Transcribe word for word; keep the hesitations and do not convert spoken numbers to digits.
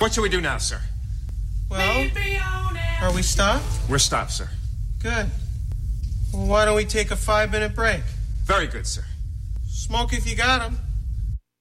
What shall we do now, sir? Well, are we stopped? We're stopped, sir. Good. Well, why don't we take a five-minute break? Very good, sir. Smoke if you got 'em.